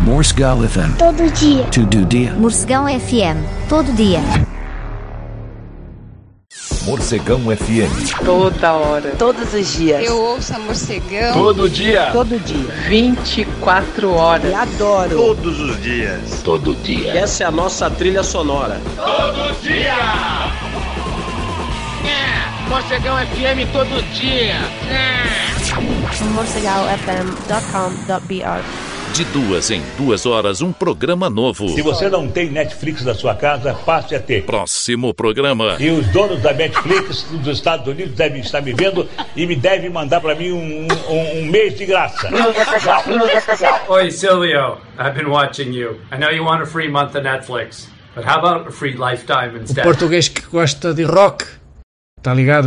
Morsegal FM. Todo dia. Todo dia. Morcegão FM. Todo dia. Morcegão FM. Toda hora. Todos os dias. Eu ouço a Morcegão. Todo dia. Todo dia. 24 horas. E adoro. Todos os dias. Todo dia. Essa é a nossa trilha sonora. Todo dia. Morcegão FM todo dia. morcegalfm.com.br. De 2 em 2 horas, um programa novo. Se você não tem Netflix na sua casa, passe a ter. Próximo programa. E os donos da Netflix dos Estados Unidos devem estar me vendo e me devem mandar para mim um mês de graça. Oi, Silvio. I've been watching you. I know you want a free month of Netflix, but how about a free lifetime instead? O português que gosta de rock, tá ligado?